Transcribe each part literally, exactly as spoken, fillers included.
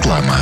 Реклама.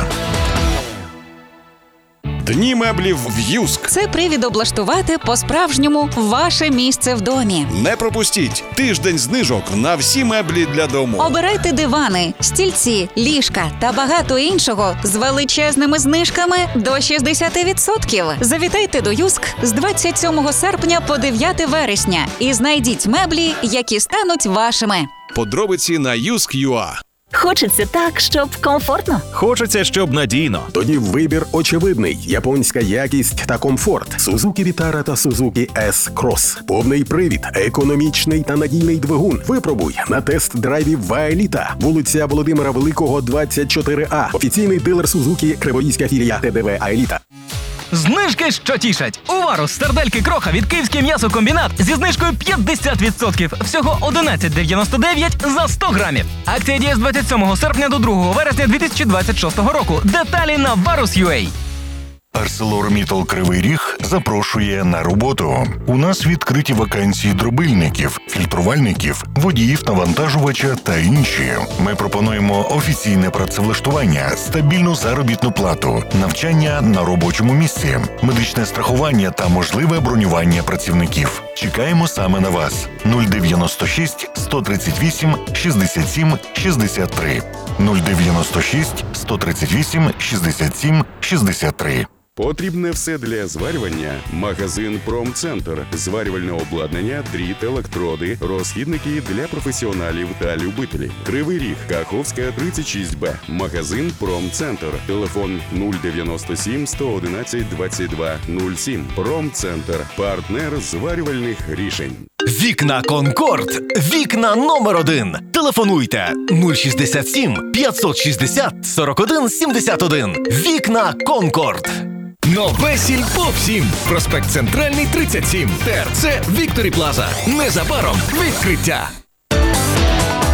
Дні меблів в Юск. Це привід облаштувати по-справжньому ваше місце в домі. Не пропустіть тиждень знижок на всі меблі для дому. Обирайте дивани, стільці, ліжка та багато іншого з величезними знижками до шістдесят відсотків. Завітайте до Юск з двадцять сьомого серпня по дев'яте вересня і знайдіть меблі, які стануть вашими. Подробиці на юск точка ю а. Хочеться так, щоб комфортно. Хочеться, щоб надійно. Тоді вибір очевидний. Японська якість та комфорт. Suzuki Vitara та Suzuki S-Cross. Повний привід, економічний та надійний двигун. Випробуй на тест-драйві в Аеліта. Вулиця Володимира Великого, двадцять чотири А. Офіційний дилер Suzuki, Криворізька філія Т Д В Аеліта. Знижки, що тішать. Увару сардельки Кроха від Київський м'ясокомбінат зі знижкою п'ятдесят відсотків. Всього одинадцять дев'яносто дев'ять за сто грамів. Акція діє з двадцять сьомого серпня до другого вересня дві тисячі двадцять шостого року. Деталі на варус крапка ю а. ArcelorMittal Кривий Ріг запрошує на роботу. У нас відкриті вакансії дробильників, фільтрувальників, водіїв навантажувача та інші. Ми пропонуємо офіційне працевлаштування, стабільну заробітну плату, навчання на робочому місці, медичне страхування та можливе бронювання працівників. Чекаємо саме на вас. нуль дев'яносто шість сто тридцять вісім шістдесят сім шістдесят три. нуль дев'яносто шість сто тридцять вісім шістдесят сім шістдесят три. Потрібне все для зварювання. Магазин Промцентр. Зварювальне обладнання, дріт, електроди, розхідники для професіоналів та любителів. Кривий Ріг, Каховська, тридцять шість Б. Магазин Промцентр. Телефон нуль дев'яносто сім сто одинадцять двадцять два нуль сім. Промцентр. Партнер зварювальних рішень. Вікна Конкорд. Вікна номер один. Телефонуйте нуль шістдесят сім п'ятсот шістдесят сорок один сімдесят один. Вікна Конкорд. Нове Сільпо всім. Проспект Центральний, тридцять сім. Т Р Ц Вікторі Плаза. Незабаром відкриття.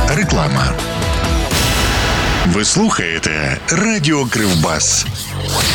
Реклама. Ви слухаєте Радіо Кривбас.